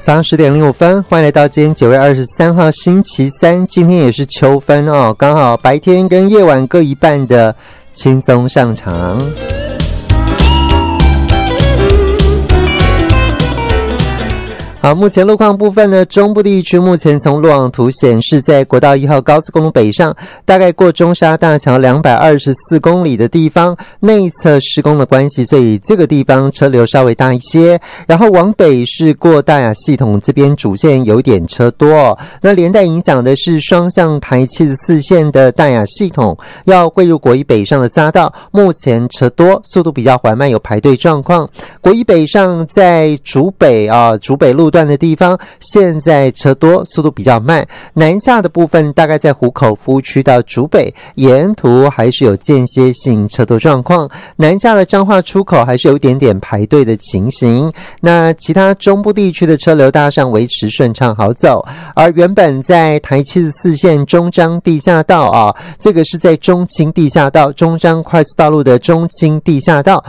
早上10:05，欢迎来到今天9月23号星期三，今天也是秋分哦，刚好白天跟夜晚各一半的轻松上场。好，目前路况部分呢，中部地区目前从路网图显示，在国道1号高速公路北上，大概过中沙大桥224公里的地方，内侧施工的关系，所以这个地方车流稍微大一些。然后往北是过大雅系统这边主线有点车多哦，那连带影响的是双向台74线的大雅系统要汇入国一北上的匝道，目前车多，速度比较缓慢，有排队状况。国一北上在竹北路段的地方现在车多，速度比较慢。南下的部分大概在湖口服务区到竹北，沿途还是有间歇性车多状况。南下的彰化出口还是有一点点排队的情形。那其他中部地区的车流大上维持顺畅好走。而原本在台74线中彰地下道这个是在中清地下道，中彰快速道路的中清地下道，